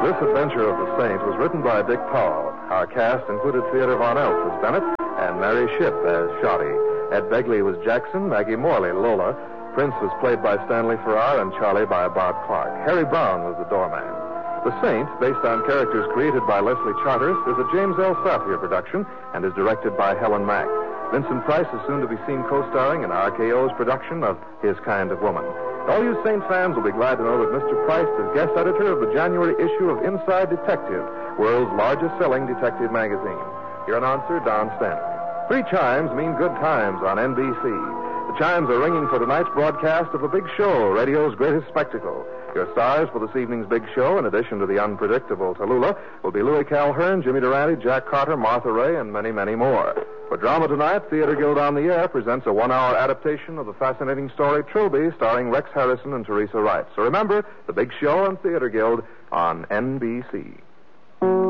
This Adventure of the Saint was written by Dick Powell. Our cast included Theodore Von Eltz as Bennett and Mary Shipp as Shoddy. Ed Begley was Jackson, Maggie Morley, Lola. Prince was played by Stanley Farrar and Charlie by Bob Clark. Harry Brown was the doorman. The Saint, based on characters created by Leslie Charteris, is a James L. Safier production and is directed by Helen Mack. Vincent Price is soon to be seen co-starring in RKO's production of His Kind of Woman. All you Saint fans will be glad to know that Mr. Price is guest editor of the January issue of Inside Detective, world's largest-selling detective magazine. Your announcer, Don Stanley. 3 chimes mean good times on NBC. The chimes are ringing for tonight's broadcast of The Big Show, radio's greatest spectacle. Your stars for this evening's Big Show, in addition to the unpredictable Tallulah, will be Louis Calhern, Jimmy Durante, Jack Carter, Martha Ray, and many, many more. For drama tonight, Theater Guild on the Air presents a 1-hour adaptation of the fascinating story Trilby, starring Rex Harrison and Teresa Wright. So remember, The Big Show and Theater Guild on NBC.